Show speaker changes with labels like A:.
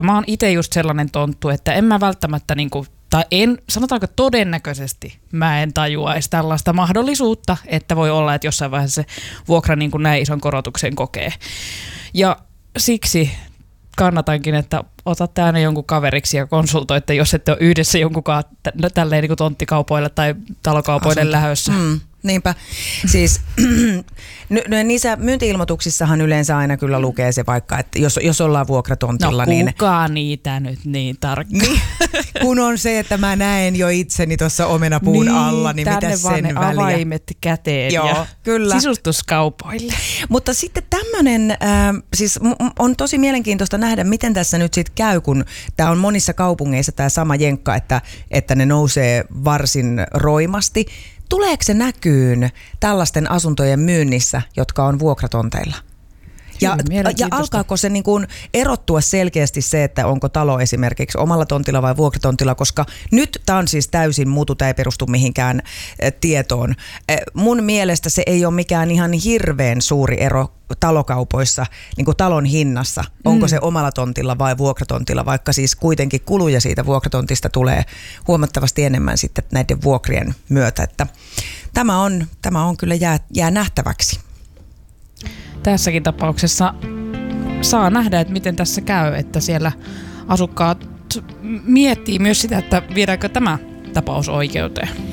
A: Mä oon itse just sellainen tonttu, että en mä välttämättä sanotaanko todennäköisesti mä en tajua edes tällaista mahdollisuutta, että voi olla, että jossain vaiheessa se vuokra niin kuin näin ison korotuksen kokee. Ja siksi kannatankin, että otatte aina jonkun kaveriksi ja konsultoitte, jos ette ole yhdessä jonkunkaan tälleen niin kuin tonttikaupoille tai talokaupoille lähdössä.
B: Niinpä. Siis niissä myynti-ilmoituksissahan yleensä aina kyllä lukee se vaikka, että jos ollaan vuokratontilla.
A: No kuka niitä nyt niin tarkkaan?
B: Niin, kun on se, että mä näen jo itseni tuossa omenapuun alla, niin mitä sen väliä.
A: Tänne vaan ne avaimet käteen.
B: Joo,
A: ja
B: kyllä.
A: Sisustuskaupoille. Mutta
B: sitten tämmöinen, siis on tosi mielenkiintoista nähdä, miten tässä nyt sitten käy, kun tämä on monissa kaupungeissa tämä sama jenkka, että ne nousee varsin roimasti. Tuleeko se näkyyn tällaisten asuntojen myynnissä, jotka on vuokratonteilla? Ja alkaako se niin kuin erottua selkeästi se, että onko talo esimerkiksi omalla tontilla vai vuokratontilla, koska nyt tämä on siis täysin muutu, tämä ei perustu mihinkään tietoon. Mun mielestä se ei ole mikään ihan hirveän suuri ero talokaupoissa, niin kuin talon hinnassa, onko se omalla tontilla vai vuokratontilla, vaikka siis kuitenkin kuluja siitä vuokratontista tulee huomattavasti enemmän sitten näiden vuokrien myötä, että tämä on kyllä jää nähtäväksi.
A: Tässäkin tapauksessa saa nähdä, että miten tässä käy, että siellä asukkaat miettii myös sitä, että viedäänkö tämä tapaus oikeuteen.